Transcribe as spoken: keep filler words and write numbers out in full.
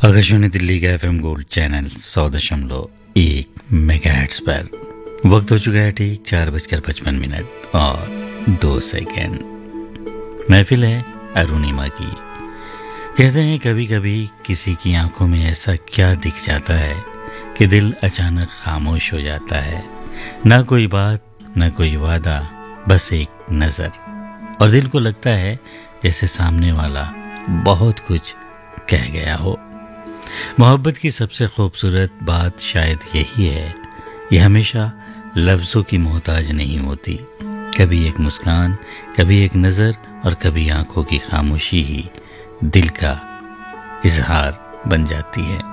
आकाशवाणी दिल्ली का FM gold channel सौ दशमलव एक मेगाहर्ट्ज पर वक्त हो चुका है ठीक चार बजकर पचपन मिनट और दो सेकेंड। महफिल है अरुणिमा की। कहते हैं कभी कभी किसी की आंखों में ऐसा क्या दिख जाता है कि दिल अचानक खामोश हो जाता है। ना कोई बात ना कोई वादा, बस एक नज़र, और दिल को लगता है जैसे सामने वाला बहुत कुछ कह गया हो। मोहब्बत की सबसे खूबसूरत बात शायद यही है, ये हमेशा लफ्ज़ों की मोहताज नहीं होती। कभी एक मुस्कान, कभी एक नज़र और कभी आंखों की खामोशी ही दिल का इजहार बन जाती है।